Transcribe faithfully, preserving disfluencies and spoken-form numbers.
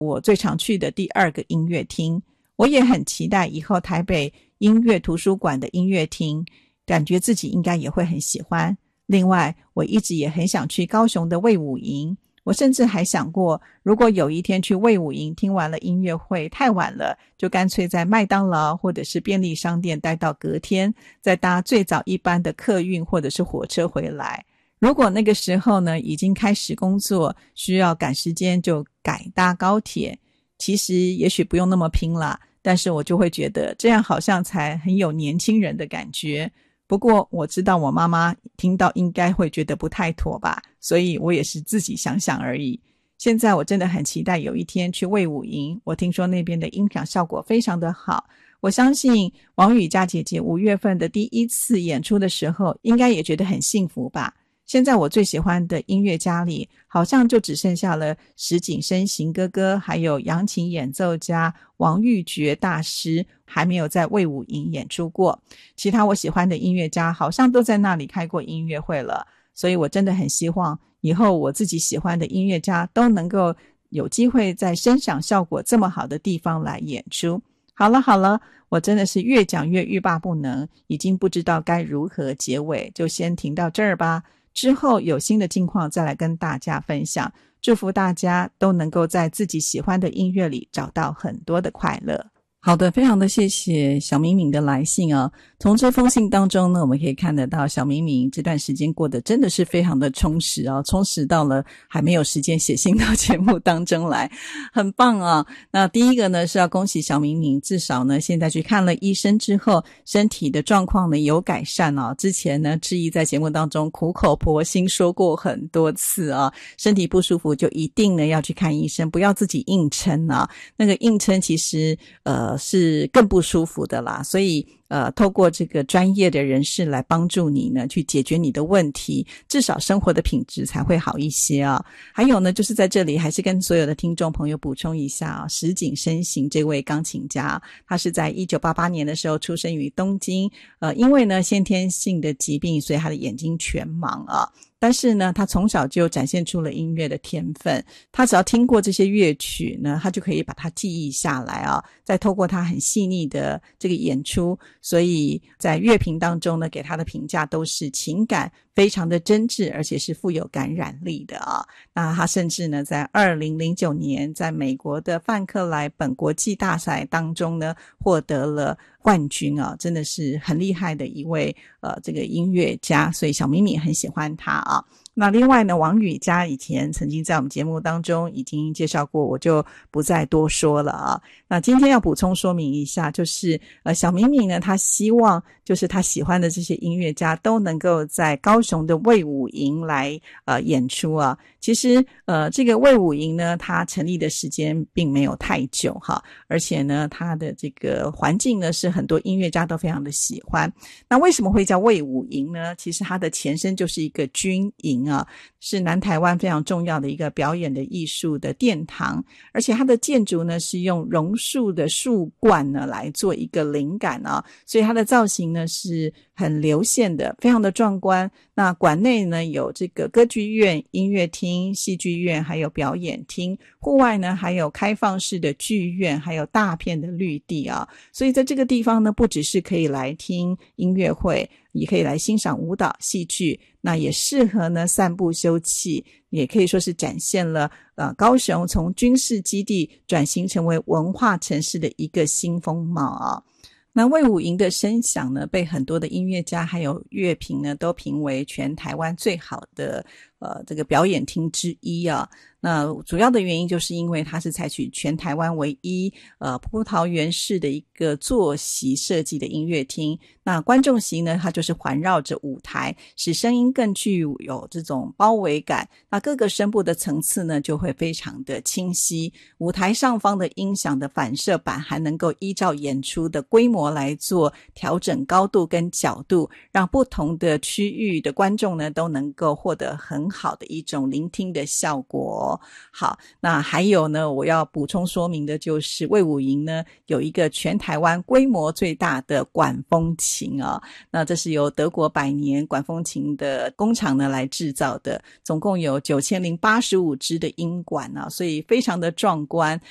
我最常去的第二个音乐厅。我也很期待以后台北音乐图书馆的音乐厅，感觉自己应该也会很喜欢。另外我一直也很想去高雄的卫武营，我甚至还想过，如果有一天去卫武营听完了音乐会太晚了，就干脆在麦当劳或者是便利商店待到隔天，再搭最早一班的客运或者是火车回来。如果那个时候呢已经开始工作，需要赶时间，就改搭高铁。其实也许不用那么拼啦，但是我就会觉得这样好像才很有年轻人的感觉。不过我知道我妈妈听到应该会觉得不太妥吧，所以我也是自己想想而已。现在我真的很期待有一天去卫武营，我听说那边的音响效果非常的好。我相信王羽佳姐姐五月份的第一次演出的时候，应该也觉得很幸福吧。现在我最喜欢的音乐家里，好像就只剩下了石景深行哥哥，还有扬琴演奏家王玉珏大师还没有在卫武营演出过。其他我喜欢的音乐家好像都在那里开过音乐会了，所以我真的很希望以后我自己喜欢的音乐家都能够有机会在声响效果这么好的地方来演出。好了好了，我真的是越讲越欲罢不能，已经不知道该如何结尾，就先停到这儿吧。之后有新的近况再来跟大家分享，祝福大家都能够在自己喜欢的音乐里找到很多的快乐。好的，非常的谢谢小敏敏的来信啊。从这封信当中呢，我们可以看得到小敏敏这段时间过得真的是非常的充实啊，充实到了还没有时间写信到节目当中来，很棒啊。那第一个呢是要恭喜小敏敏，至少呢现在去看了医生之后，身体的状况呢有改善啊。之前呢志毅在节目当中苦口婆心说过很多次啊，身体不舒服就一定呢要去看医生，不要自己硬撑啊。那个硬撑其实呃是更不舒服的啦，所以呃，透过这个专业的人士来帮助你呢，去解决你的问题，至少生活的品质才会好一些啊。还有呢，就是在这里还是跟所有的听众朋友补充一下啊，石井深行这位钢琴家，他是在一九八八年的时候出生于东京，呃，因为呢先天性的疾病，所以他的眼睛全盲啊。但是呢他从小就展现出了音乐的天分，他只要听过这些乐曲呢，他就可以把它记忆下来啊，再透过他很细腻的这个演出，所以在乐评当中呢给他的评价都是情感非常的真挚，而且是富有感染力的啊。那他甚至呢在二零零九年在美国的范克莱本国际大赛当中呢获得了冠军啊，真的是很厉害的一位呃这个音乐家，所以小敏敏很喜欢他啊。那另外呢，王羽佳以前曾经在我们节目当中已经介绍过，我就不再多说了啊。那今天要补充说明一下，就是呃小敏敏呢她希望就是她喜欢的这些音乐家都能够在高雄的卫武营来呃演出啊。其实呃这个卫武营呢它成立的时间并没有太久哈，而且呢它的这个环境呢是很多音乐家都非常的喜欢。那为什么会叫卫武营呢？其实它的前身就是一个军营啊，是南台湾非常重要的一个表演的艺术的殿堂，而且它的建筑呢是用榕树的树冠呢来做一个灵感啊，所以它的造型呢是很流线的，非常的壮观。那馆内呢有这个歌剧院、音乐厅、戏剧院，还有表演厅，户外呢还有开放式的剧院，还有大片的绿地啊，所以在这个地方呢不只是可以来听音乐会，也可以来欣赏舞蹈戏剧，那也适合呢散步休憩，也可以说是展现了呃高雄从军事基地转型成为文化城市的一个新风貌啊。那卫武营的声响呢被很多的音乐家还有乐评呢都评为全台湾最好的呃这个表演厅之一啊。那主要的原因就是因为它是采取全台湾唯一呃葡萄园式的一个坐席设计的音乐厅，那观众席呢它就是环绕着舞台，使声音更具有这种包围感，那各个声部的层次呢就会非常的清晰，舞台上方的音响的反射板还能够依照演出的规模来做调整高度跟角度，让不同的区域的观众呢都能够获得很好的一种聆听的效果。好，那还有呢我要补充说明的就是卫武营呢有一个全台湾规模最大的管风琴啊，那这是由德国百年管风琴的工厂呢来制造的，总共有九千零八十五支的音管啊，所以非常的壮观。